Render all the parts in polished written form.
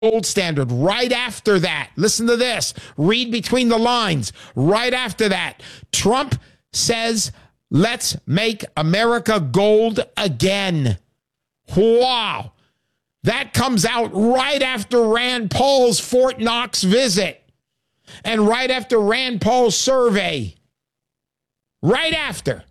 gold standard. Right after that, listen to this. Read between the lines. Right after that, Trump says, let's make America gold again. Wow. That comes out right after Rand Paul's Fort Knox visit and right after Rand Paul's survey. Right after.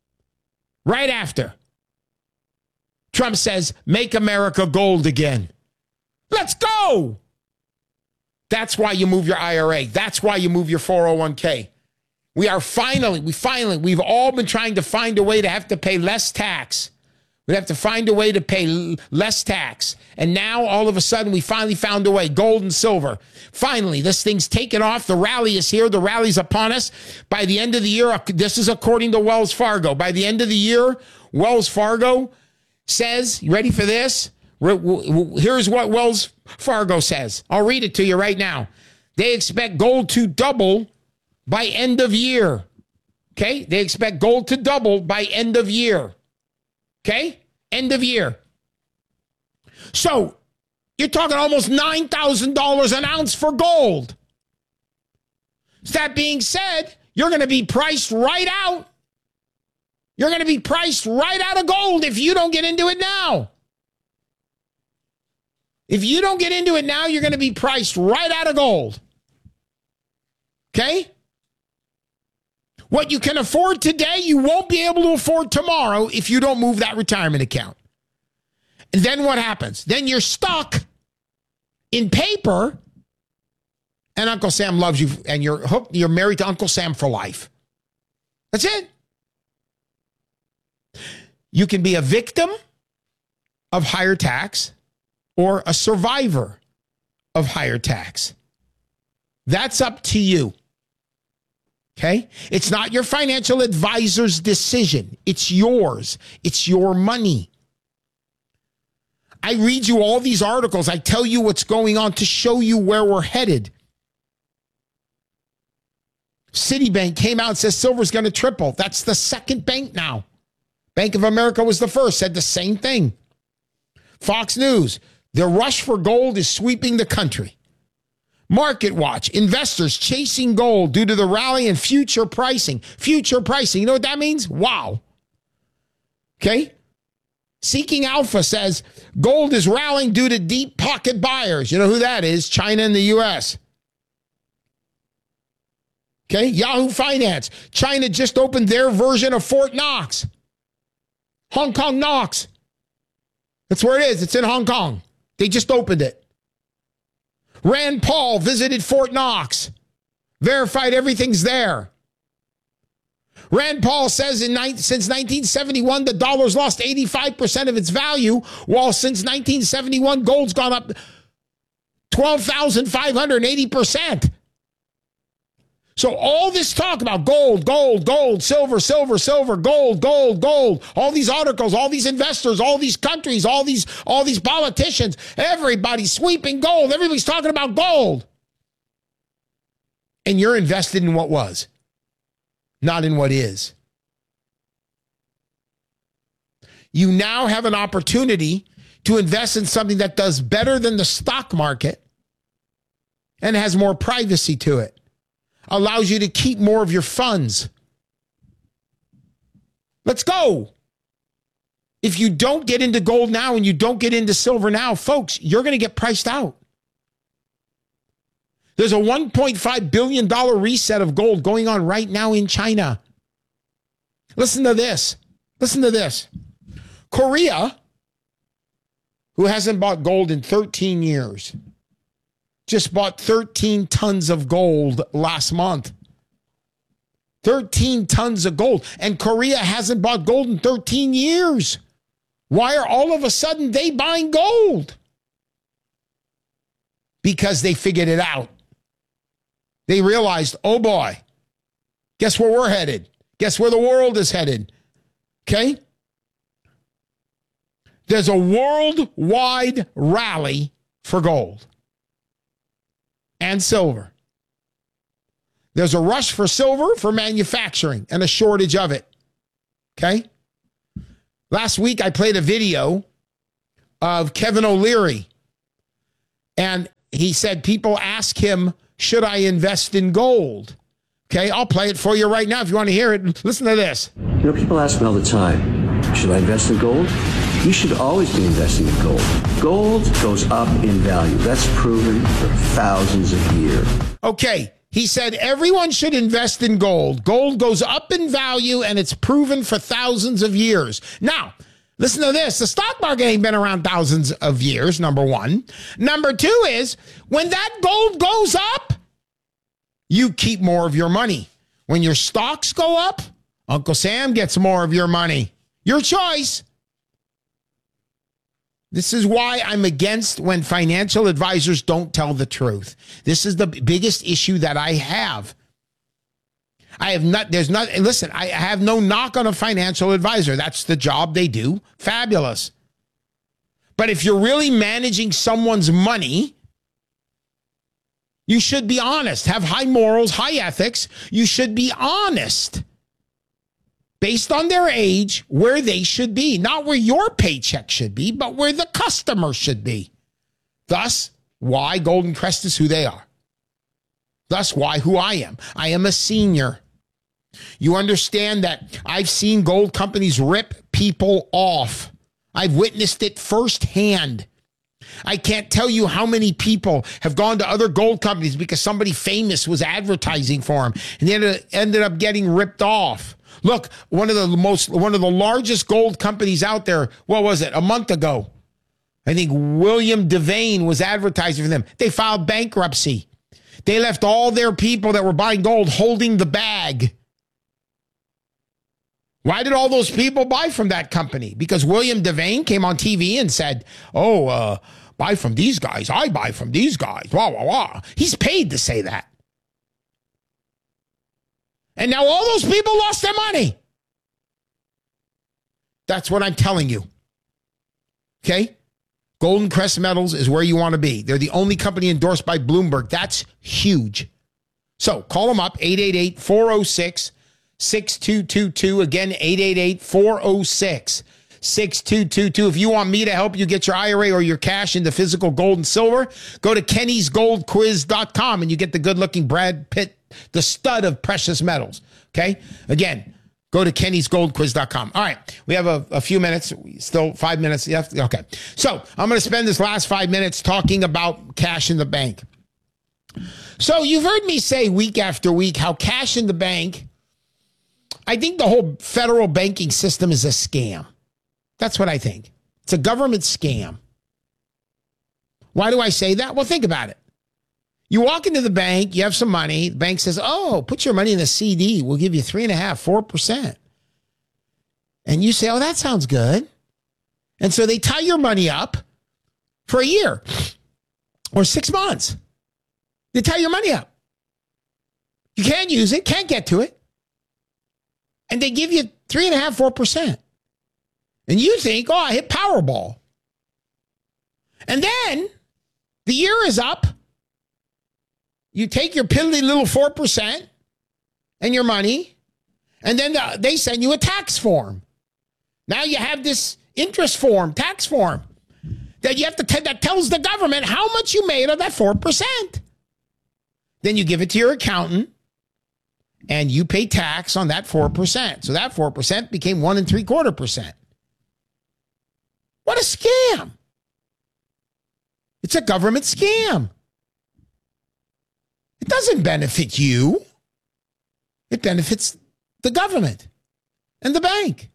Trump says, make America gold again. Let's go. That's why you move your IRA. That's why you move your 401k. We've all been trying to find a way to have to pay less tax. We have to find a way to pay less tax. And now, all of a sudden, we finally found a way. Gold and silver. Finally, this thing's taken off. The rally is here. The rally's upon us. By the end of the year, this is according to Wells Fargo. By the end of the year, Wells Fargo says, you ready for this? Here's what Wells Fargo says. I'll read it to you right now. They expect gold to double by end of year. Okay? They expect gold to double by end of year. Okay? End of year. So, you're talking almost $9,000 an ounce for gold. So that being said, you're going to be priced right out. You're going to be priced right out of gold if you don't get into it now. If you don't get into it now, you're going to be priced right out of gold. Okay? What you can afford today, you won't be able to afford tomorrow if you don't move that retirement account. And then what happens? Then you're stuck in paper, and Uncle Sam loves you, and you're hooked. You're married to Uncle Sam for life. That's it. You can be a victim of higher tax or a survivor of higher tax. That's up to you. Okay? It's not your financial advisor's decision. It's yours. It's your money. I read you all these articles. I tell you what's going on to show you where we're headed. Citibank came out and says silver's going to triple. That's the second bank now. Bank of America was the first, said the same thing. Fox News, the rush for gold is sweeping the country. Market Watch, investors chasing gold due to the rally and future pricing. Future pricing, you know what that means? Wow. Okay? Seeking Alpha says gold is rallying due to deep pocket buyers. You know who that is? China and the U.S. Okay? Yahoo Finance, China just opened their version of Fort Knox. Hong Kong Knox. That's where it is. It's in Hong Kong. They just opened it. Rand Paul visited Fort Knox. Verified everything's there. Rand Paul says since 1971, the dollar's lost 85% of its value, while since 1971, gold's gone up 12,580%. So all this talk about gold, silver, gold, all these articles, all these investors, all these countries, all these politicians, everybody's sweeping gold. Everybody's talking about gold. And you're invested in what was, not in what is. You now have an opportunity to invest in something that does better than the stock market and has more privacy to it. Allows you to keep more of your funds. Let's go. If you don't get into gold now and you don't get into silver now, folks, you're going to get priced out. There's a $1.5 billion reset of gold going on right now in China. Listen to this. Listen to this. Korea, who hasn't bought gold in 13 years, just bought 13 tons of gold last month. 13 tons of gold. And Korea hasn't bought gold in 13 years. Why are all of a sudden they buying gold? Because they figured it out. They realized, oh boy, guess where we're headed? Guess where the world is headed? Okay? There's a worldwide rally for gold and silver. There's a rush for silver for manufacturing and a shortage of it. Okay? Last week I played a video of Kevin O'Leary And he said, people ask him, should I invest in gold? Okay, I'll play it for you right now if you want to hear it. Listen to this. You know, people ask me all the time, should I invest in gold? You should always be investing in gold. Gold goes up in value. That's proven for thousands of years. Okay, he said everyone should invest in gold. Gold goes up in value, and it's proven for thousands of years. Now, listen to this. The stock market ain't been around thousands of years, number one. Number two is, when that gold goes up, you keep more of your money. When your stocks go up, Uncle Sam gets more of your money. Your choice. This is why I'm against when financial advisors don't tell the truth. This is the biggest issue that I have. I have no knock on a financial advisor. That's the job they do. Fabulous. But if you're really managing someone's money, you should be honest, have high morals, high ethics. You should be honest based on their age, where they should be, not where your paycheck should be, but where the customer should be. Thus, why Golden Crest is who they are. Thus, why who I am. I am a senior. You understand that I've seen gold companies rip people off. I've witnessed it firsthand. I can't tell you how many people have gone to other gold companies because somebody famous was advertising for them, and they ended up getting ripped off. Look, one of the largest gold companies out there, what was it, a month ago? I think William Devane was advertising for them. They filed bankruptcy. They left all their people that were buying gold holding the bag. Why did all those people buy from that company? Because William Devane came on TV and said, buy from these guys. I buy from these guys. Wah, wah, wah. He's paid to say that. And now all those people lost their money. That's what I'm telling you. Okay? Golden Crest Metals is where you want to be. They're the only company endorsed by Bloomberg. That's huge. So call them up, 888-406-6222. Again, 888-406-6222. If you want me to help you get your IRA or your cash into physical gold and silver, go to kennysgoldquiz.com and you get the good-looking Brad Pitt, the stud of precious metals. Okay? Again, go to kennysgoldquiz.com. All right. We have a few minutes. Still 5 minutes left. Okay. So I'm going to spend this last 5 minutes talking about cash in the bank. So you've heard me say week after week how cash in the bank, I think the whole federal banking system is a scam. That's what I think. It's a government scam. Why do I say that? Well, think about it. You walk into the bank, you have some money. The bank says, put your money in a CD. We'll give you 3.5%, 4%. And you say, that sounds good. And so they tie your money up for a year or 6 months. They tie your money up. You can't use it, can't get to it. And they give you 3.5%, 4%. And you think, I hit Powerball. And then the year is up. You take your piddly little 4% and your money, and then they send you a tax form. Now you have this interest form, tax form, that you have to that tells the government how much you made of that 4%. Then you give it to your accountant, and you pay tax on that 4%. So that 4% became 1.75%. What a scam. It's a government scam. It doesn't benefit you. It benefits the government and the bank.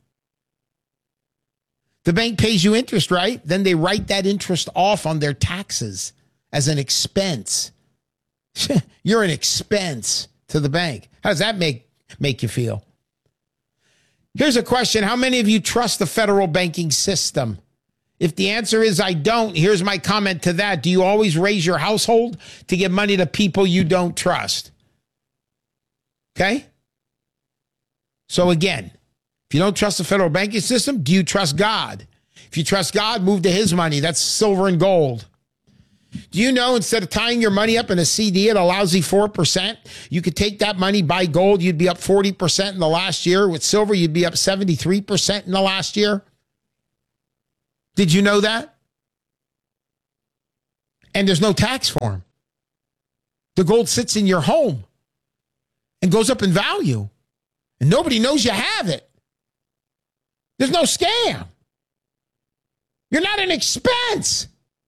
The bank pays you interest, right? Then they write that interest off on their taxes as an expense. You're an expense to the bank. How does that make you feel? Here's a question. How many of you trust the federal banking system? If the answer is I don't, here's my comment to that. Do you always raise your household to give money to people you don't trust? Okay? So again, if you don't trust the federal banking system, do you trust God? If you trust God, move to his money. That's silver and gold. Do you know instead of tying your money up in a CD at a lousy 4%, you could take that money, buy gold, you'd be up 40% in the last year. With silver, you'd be up 73% in the last year. Did you know that? and there's no tax for them. The gold sits in your home and goes up in value, and nobody knows you have it. There's no scam. You're not an expense.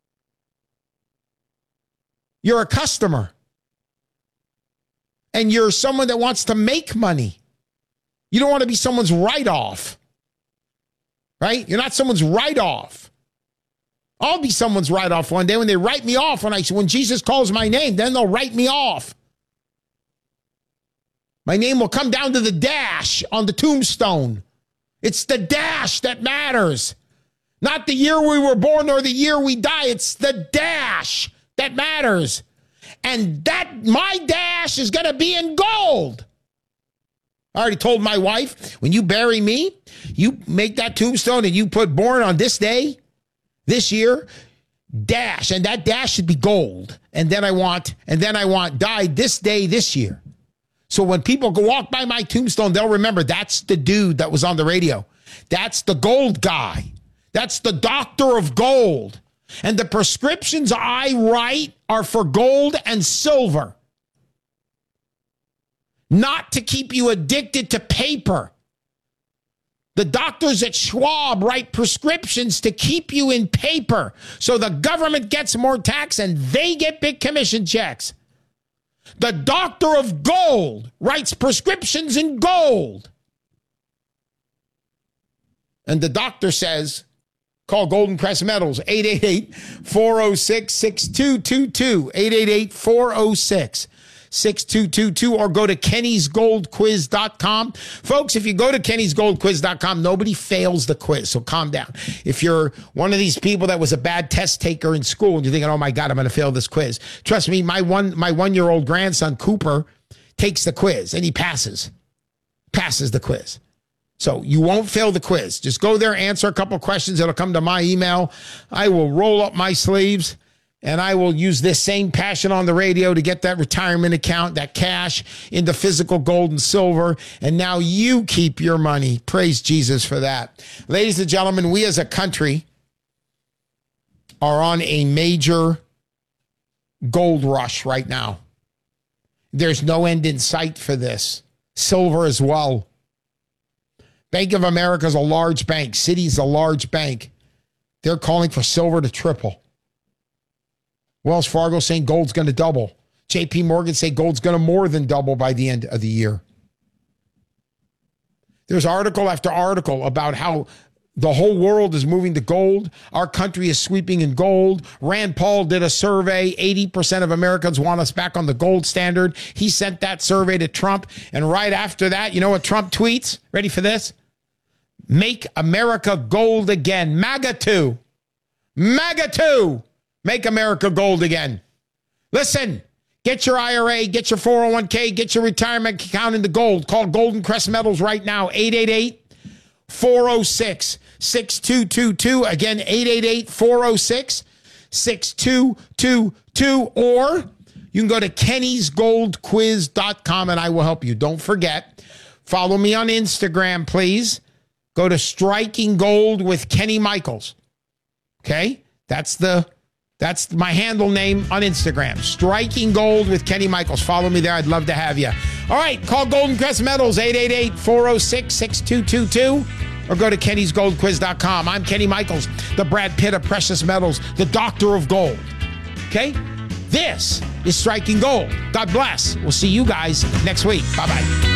You're a customer. And you're someone that wants to make money. You don't want to be someone's write-off. Right? You're not someone's write-off. I'll be someone's write-off one day when they write me off. When Jesus calls my name, then they'll write me off. My name will come down to the dash on the tombstone. It's the dash that matters. Not the year we were born or the year we die. It's the dash that matters. And that my dash is going to be in gold. I already told my wife, when you bury me, you make that tombstone and you put born on this day, this year, dash. And that dash should be gold. And then I want died this day, this year. So when people go walk by my tombstone, they'll remember that's the dude that was on the radio. That's the gold guy. That's the doctor of gold. And the prescriptions I write are for gold and silver. Not to keep you addicted to paper. The doctors at Schwab write prescriptions to keep you in paper so the government gets more tax and they get big commission checks. The doctor of gold writes prescriptions in gold. And the doctor says, call Golden Crest Metals, 888-406-6222, 888-406-6222, or go to kennysgoldquiz.com. Folks, if you go to kennysgoldquiz.com, nobody fails the quiz, so calm down. If you're one of these people that was a bad test taker in school and you're thinking, oh my God, I'm going to fail this quiz. Trust me, my one-year-old grandson, Cooper, takes the quiz and he passes the quiz. So you won't fail the quiz. Just go there, answer a couple questions. It'll come to my email. I will roll up my sleeves and I will use this same passion on the radio to get that retirement account, that cash into physical gold and silver. And now you keep your money. Praise Jesus for that. Ladies and gentlemen, we as a country are on a major gold rush right now. There's no end in sight for this. Silver as well. Bank of America is a large bank. Citi's a large bank. They're calling for silver to triple. Wells Fargo saying gold's going to double. JP Morgan say gold's going to more than double by the end of the year. There's article after article about how the whole world is moving to gold. Our country is sweeping in gold. Rand Paul did a survey. 80% of Americans want us back on the gold standard. He sent that survey to Trump. And right after that, you know what Trump tweets? Ready for this? Make America gold again. MAGA 2. MAGA 2. Make America gold again. Listen, get your IRA, get your 401k, get your retirement account into gold. Call Golden Crest Metals right now. 888-406-6222. Again, 888-406-6222. Or you can go to kennysgoldquiz.com and I will help you. Don't forget, follow me on Instagram, please. Go to Striking Gold with Kenny Michaels. Okay? That's my handle name on Instagram. Striking Gold with Kenny Michaels. Follow me there. I'd love to have you. All right. Call Golden Crest Metals, 888-406-6222. Or go to kennysgoldquiz.com. I'm Kenny Michaels, the Brad Pitt of precious metals, the doctor of gold. Okay? This is Striking Gold. God bless. We'll see you guys next week. Bye-bye.